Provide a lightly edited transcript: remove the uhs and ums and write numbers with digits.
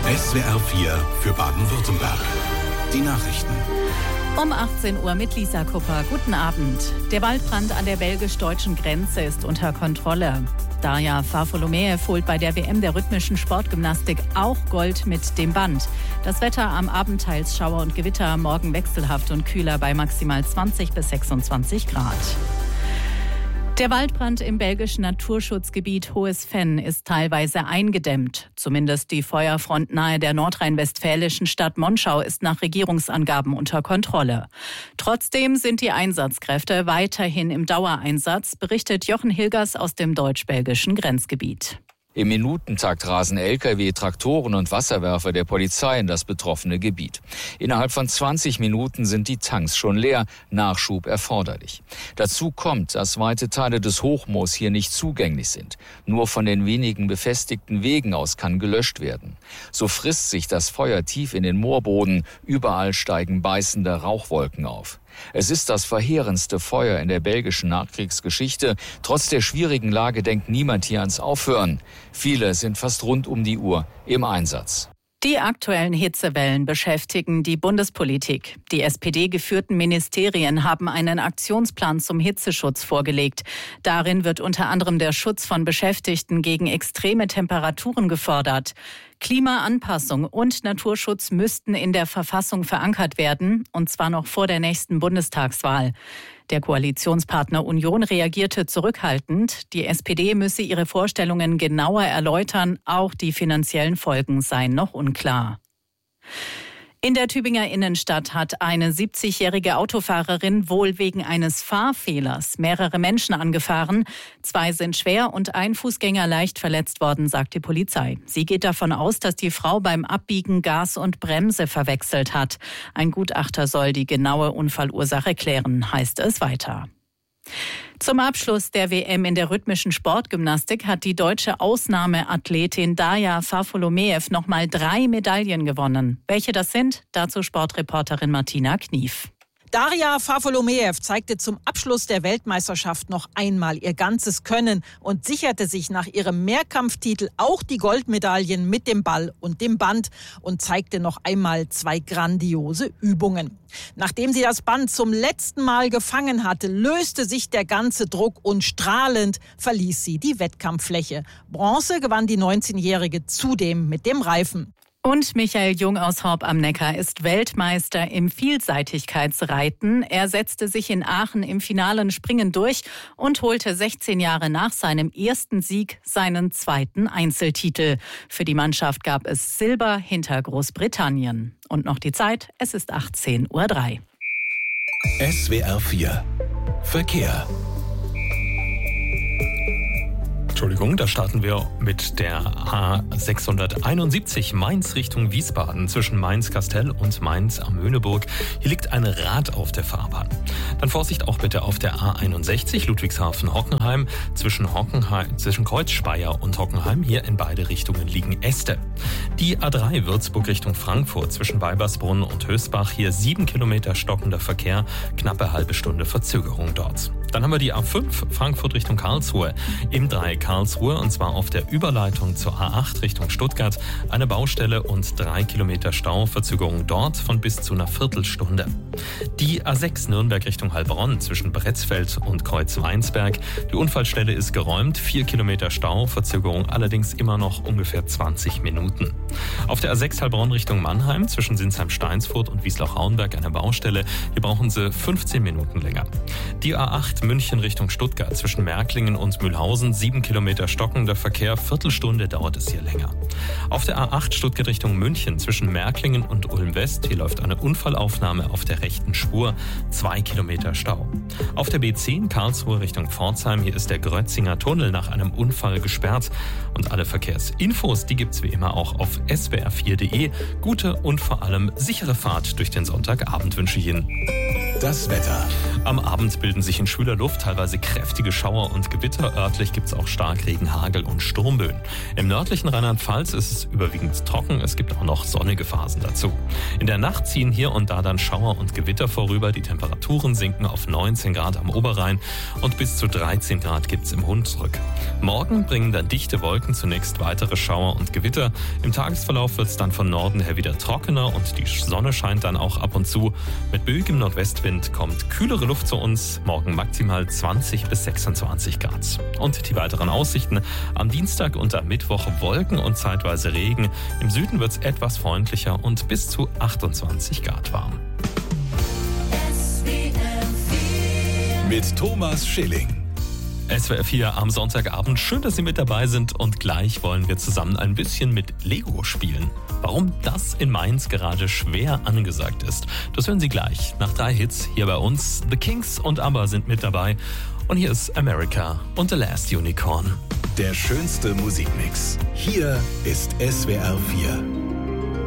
SWR 4 für Baden-Württemberg. Die Nachrichten. Um 18 Uhr mit Lisa Kupper. Guten Abend. Der Waldbrand an der belgisch-deutschen Grenze ist unter Kontrolle. Darja Farfolomeev holt bei der WM der rhythmischen Sportgymnastik auch Gold mit dem Band. Das Wetter am Abend teils Schauer und Gewitter, morgen wechselhaft und kühler bei maximal 20 bis 26 Grad. Der Waldbrand im belgischen Naturschutzgebiet Hohes Venn ist teilweise eingedämmt. Zumindest die Feuerfront nahe der nordrhein-westfälischen Stadt Monschau ist nach Regierungsangaben unter Kontrolle. Trotzdem sind die Einsatzkräfte weiterhin im Dauereinsatz, berichtet Jochen Hilgers aus dem deutsch-belgischen Grenzgebiet. Im Minutentakt rasen Lkw, Traktoren und Wasserwerfer der Polizei in das betroffene Gebiet. Innerhalb von 20 Minuten sind die Tanks schon leer, Nachschub erforderlich. Dazu kommt, dass weite Teile des Hochmoos hier nicht zugänglich sind. Nur von den wenigen befestigten Wegen aus kann gelöscht werden. So frisst sich das Feuer tief in den Moorboden, überall steigen beißende Rauchwolken auf. Es ist das verheerendste Feuer in der belgischen Nachkriegsgeschichte. Trotz der schwierigen Lage denkt niemand hier ans Aufhören. Viele sind fast rund um die Uhr im Einsatz. Die aktuellen Hitzewellen beschäftigen die Bundespolitik. Die SPD-geführten Ministerien haben einen Aktionsplan zum Hitzeschutz vorgelegt. Darin wird unter anderem der Schutz von Beschäftigten gegen extreme Temperaturen gefordert. Klimaanpassung und Naturschutz müssten in der Verfassung verankert werden, und zwar noch vor der nächsten Bundestagswahl. Der Koalitionspartner Union reagierte zurückhaltend. Die SPD müsse ihre Vorstellungen genauer erläutern. Auch die finanziellen Folgen seien noch unklar. In der Tübinger Innenstadt hat eine 70-jährige Autofahrerin wohl wegen eines Fahrfehlers mehrere Menschen angefahren. 2 sind schwer und ein Fußgänger leicht verletzt worden, sagt die Polizei. Sie geht davon aus, dass die Frau beim Abbiegen Gas und Bremse verwechselt hat. Ein Gutachter soll die genaue Unfallursache klären, heißt es weiter. Zum Abschluss der WM in der rhythmischen Sportgymnastik hat die deutsche Ausnahmeathletin Darja Farfolomeev nochmal 3 Medaillen gewonnen. Welche das sind? Dazu Sportreporterin Martina Knief. Darja Farfolomeev zeigte zum Abschluss der Weltmeisterschaft noch einmal ihr ganzes Können und sicherte sich nach ihrem Mehrkampftitel auch die Goldmedaillen mit dem Ball und dem Band und zeigte noch einmal 2 grandiose Übungen. Nachdem sie das Band zum letzten Mal gefangen hatte, löste sich der ganze Druck und strahlend verließ sie die Wettkampffläche. Bronze gewann die 19-Jährige zudem mit dem Reifen. Und Michael Jung aus Horb am Neckar ist Weltmeister im Vielseitigkeitsreiten. Er setzte sich in Aachen im finalen Springen durch und holte 16 Jahre nach seinem ersten Sieg seinen 2. Einzeltitel. Für die Mannschaft gab es Silber hinter Großbritannien. Und noch die Zeit, es ist 18:03 Uhr. SWR 4 Verkehr. Entschuldigung, da starten wir mit der A671 Mainz Richtung Wiesbaden zwischen Mainz-Kastel und Mainz am Möhneburg. Hier liegt ein Rad auf der Fahrbahn. Dann Vorsicht auch bitte auf der A61 Ludwigshafen-Hockenheim zwischen Kreuzspeier und Hockenheim. Hier in beide Richtungen liegen Äste. Die A3 Würzburg Richtung Frankfurt zwischen Weibersbrunn und Hösbach. Hier 7 Kilometer stockender Verkehr, knappe halbe Stunde Verzögerung dort. Dann haben wir die A5 Frankfurt Richtung Karlsruhe im Dreieck Karlsruhe, und zwar auf der Überleitung zur A8 Richtung Stuttgart. Eine Baustelle und 3 Kilometer Stau, Verzögerung dort von bis zu einer Viertelstunde. Die A6 Nürnberg Richtung Heilbronn zwischen Bretzfeld und Kreuzweinsberg. Die Unfallstelle ist geräumt, 4 Kilometer Stau, Verzögerung allerdings immer noch ungefähr 20 Minuten. Auf der A6 Heilbronn Richtung Mannheim zwischen Sinsheim-Steinsfurt und Wiesloch-Rauenberg eine Baustelle. Hier brauchen Sie 15 Minuten länger. Die A8 München Richtung Stuttgart zwischen Märklingen und Mühlhausen, 7 Kilometer stockender Verkehr, Viertelstunde dauert es hier länger. Auf der A8 Stuttgart Richtung München zwischen Märklingen und Ulm-West, hier läuft eine Unfallaufnahme auf der rechten Spur, 2 Kilometer Stau. Auf der B10 Karlsruhe Richtung Pforzheim, hier ist der Grötzinger Tunnel nach einem Unfall gesperrt. Und alle Verkehrsinfos, die gibt's wie immer auch auf swr4.de. Gute und vor allem sichere Fahrt durch den Sonntagabend wünsche ich Ihnen. Das Wetter. Am Abend bilden sich in schwüler Luft teilweise kräftige Schauer und Gewitter. Örtlich gibt es auch Starkregen, Hagel und Sturmböen. Im nördlichen Rheinland-Pfalz ist es überwiegend trocken. Es gibt auch noch sonnige Phasen dazu. In der Nacht ziehen hier und da dann Schauer und Gewitter vorüber. Die Temperaturen sinken auf 19 Grad am Oberrhein und bis zu 13 Grad gibt es im Hunsrück. Morgen bringen dann dichte Wolken zunächst weitere Schauer und Gewitter. Im Tagesverlauf wird es dann von Norden her wieder trockener und die Sonne scheint dann auch ab und zu. Mit böigem Nordwestwind kommt kühlere Luft zu uns, morgen maximal 20 bis 26 Grad. Und die weiteren Aussichten: am Dienstag und am Mittwoch Wolken und zeitweise Regen. Im Süden wird es etwas freundlicher und bis zu 28 Grad warm. Mit Thomas Schilling. SWR 4 am Sonntagabend. Schön, dass Sie mit dabei sind und gleich wollen wir zusammen ein bisschen mit Lego spielen. Warum das in Mainz gerade schwer angesagt ist, das hören Sie gleich. Nach 3 Hits hier bei uns. The Kings und ABBA sind mit dabei. Und hier ist America und The Last Unicorn. Der schönste Musikmix. Hier ist SWR 4.